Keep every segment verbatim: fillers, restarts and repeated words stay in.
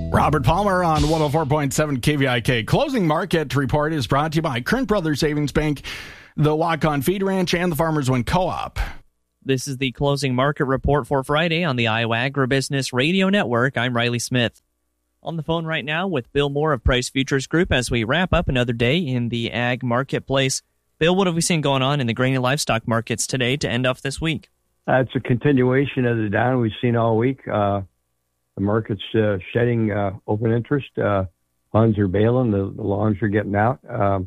Robert Palmer on one oh four point seven K V I K. Closing market report is brought to you by Current Brothers Savings Bank, the Walk-On Feed Ranch, and the Farmers Win Co-op. This is the closing market report for Friday on the Iowa Agribusiness Radio Network. I'm Riley Smith. On the phone right now with Bill Moore of Price Futures Group as we wrap up another day in the ag marketplace. Bill, what have we seen going on in the grain and livestock markets today to end off this week? Uh, it's a continuation of the down we've seen all week. Uh, the market's uh, shedding uh, open interest. Uh, funds are bailing. The, the longs are getting out. Um,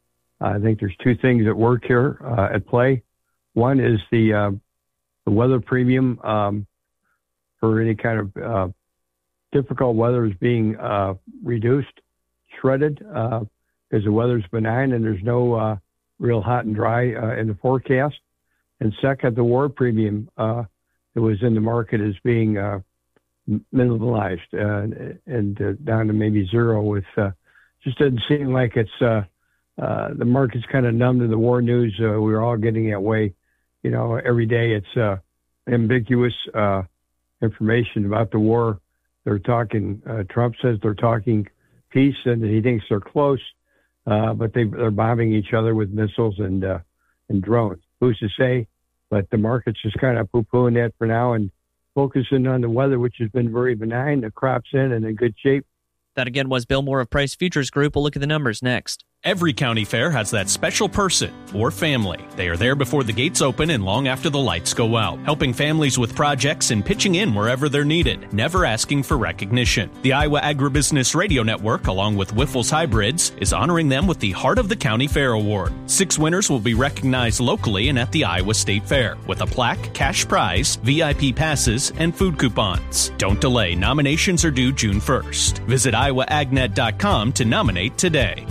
I think there's two things at work here uh, at play. One is the uh, the weather premium um, for any kind of uh, difficult weather is being uh, reduced, shredded, uh, because the weather's benign and there's no uh, real hot and dry uh, in the forecast. And second, the war premium uh, that was in the market is being uh, minimalized uh, and uh, down to maybe zero. With uh, just doesn't seem like it's uh, uh, the market's kind of numb to the war news. Uh, we're all getting that way. You know, every day it's uh, ambiguous uh, information about the war. They're talking. Uh, Trump says they're talking peace and he thinks they're close, uh, but they, they're bombing each other with missiles and uh, and drones. Who's to say? But the market's just kind of poo-pooing that for now and focusing on the weather, which has been very benign. The crop's in and in good shape. That again was Bill Moore of Price Futures Group. We'll look at the numbers next. Every county fair has that special person or family. They are there before the gates open and long after the lights go out, helping families with projects and pitching in wherever they're needed, never asking for recognition. The Iowa Agribusiness Radio Network, along with Wyffels Hybrids, is honoring them with the Heart of the County Fair Award. Six winners will be recognized locally and at the Iowa State Fair with a plaque, cash prize, V I P passes, and food coupons. Don't delay. Nominations are due June first. Visit iowa ag net dot com to nominate today.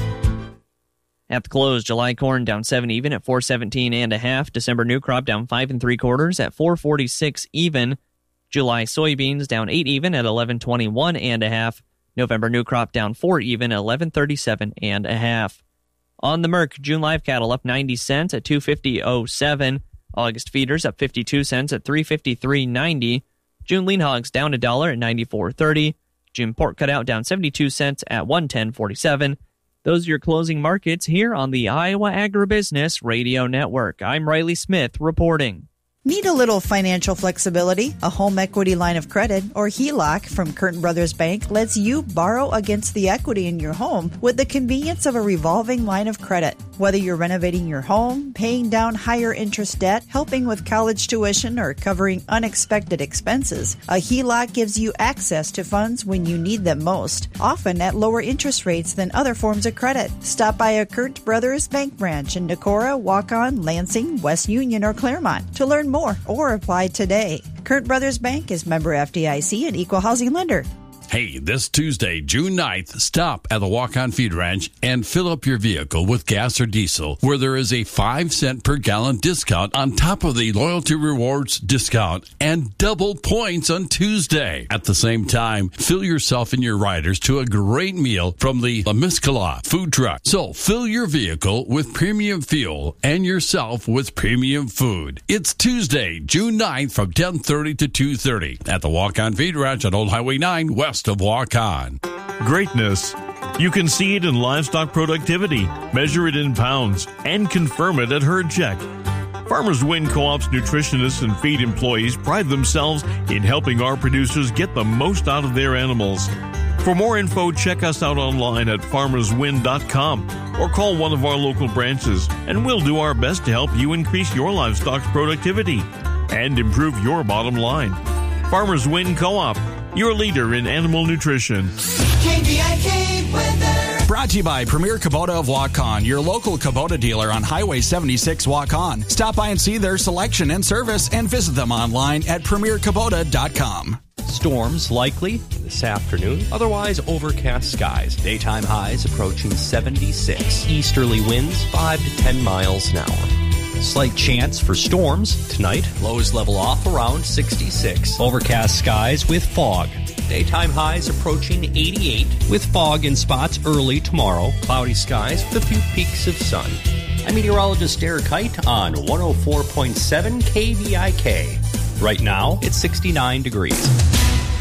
At the close, July corn down seven even at four seventeen and a half. December new crop down five and three quarters at four forty-six even. July soybeans down eight even at eleven twenty-one and a half. November new crop down four even at eleven thirty-seven and a half. On the Merc, June live cattle up ninety cents at two fifty oh seven. August feeders up fifty-two cents at three fifty-three ninety. June lean hogs down a dollar at ninety-four thirty. June pork cutout down seventy-two cents at one ten forty-seven. Those are your closing markets here on the Iowa Agribusiness Radio Network. I'm Riley Smith reporting. Need a little financial flexibility? A home equity line of credit, or H E L O C, from Curtin Brothers Bank lets you borrow against the equity in your home with the convenience of a revolving line of credit. Whether you're renovating your home, paying down higher interest debt, helping with college tuition, or covering unexpected expenses, a H E L O C gives you access to funds when you need them most, often at lower interest rates than other forms of credit. Stop by a Curtin Brothers Bank branch in Decorah, Waukon, Lansing, West Union, or Claremont to learn more or apply today. Curtin Brothers Bank is member F D I C and equal housing lender. Hey, this Tuesday, June ninth, stop at the Walk-On Feed Ranch and fill up your vehicle with gas or diesel, where there is a five cent per gallon discount on top of the Loyalty Rewards discount and double points on Tuesday. At the same time, fill yourself and your riders to a great meal from the La Miscala food truck. So fill your vehicle with premium fuel and yourself with premium food. It's Tuesday, June ninth from ten thirty to two thirty at the Walk-On Feed Ranch on Old Highway nine west of Waukon. Greatness. You can see it in livestock productivity, measure it in pounds, and confirm it at Herd Check. Farmers Win Co-op's nutritionists and feed employees pride themselves in helping our producers get the most out of their animals. For more info, check us out online at farmers win dot com or call one of our local branches, and we'll do our best to help you increase your livestock's productivity and improve your bottom line. Farmers Win Co-op, your leader in animal nutrition. K V I K weather. Brought to you by Premier Kubota of Waukon, your local Kubota dealer on Highway seventy-six Waukon. Stop by and see their selection and service and visit them online at premier kubota dot com. Storms likely this afternoon, otherwise overcast skies. Daytime highs approaching seventy-six. Easterly winds five to ten miles an hour. Slight chance for storms tonight. Lows level off around sixty-six. Overcast skies with fog. Daytime highs approaching eighty-eight with fog in spots early tomorrow. Cloudy skies with a few peaks of sun. I'm meteorologist Derek Height on one oh four point seven K V I K. Right now, it's sixty-nine degrees.